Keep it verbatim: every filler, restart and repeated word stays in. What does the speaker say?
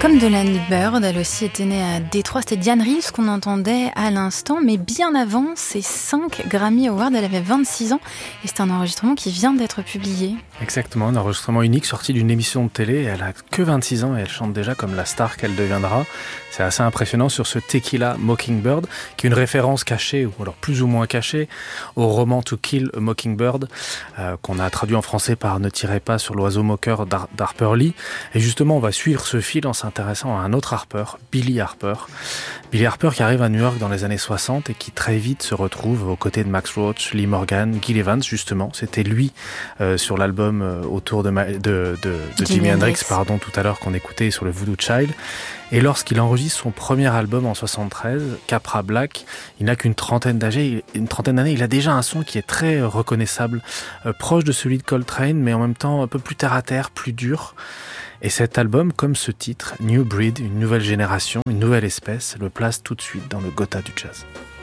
Comme Delaney Bird, elle aussi était née à Détroit. C'était Diane Reeves qu'on entendait à l'instant, mais bien avant ces cinq Grammy Awards, elle avait vingt-six ans et c'est un enregistrement qui vient d'être publié. Exactement, un enregistrement unique sorti d'une émission de télé. Elle a que vingt-six ans et elle chante déjà comme la star qu'elle deviendra. C'est assez impressionnant sur ce Tequila Mockingbird, qui est une référence cachée, ou alors plus ou moins cachée, au roman To Kill a Mockingbird, euh, qu'on a traduit en français par Ne tirez pas sur l'oiseau moqueur d'Har- d'Harper Lee. Et justement, on va suivre ce fil en s'intéressant à un autre Harper, Billy Harper. Billy Harper qui arrive à New York dans les années soixante et qui très vite se retrouve aux côtés de Max Roach, Lee Morgan, Gil Evans justement. C'était lui euh, sur l'album euh, autour de, Ma- de, de, de Jimi Hendrix, pardon, tout à l'heure qu'on écoutait sur le Voodoo Child. Et lorsqu'il enregistre son premier album en soixante-treize, Capra Black, il n'a qu'une trentaine d'années, une trentaine d'années, il a déjà un son qui est très reconnaissable, euh, proche de celui de Coltrane, mais en même temps un peu plus terre à terre, plus dur. Et cet album, comme ce titre, New Breed, une nouvelle génération, une nouvelle espèce, le place tout de suite dans le Gotha du jazz.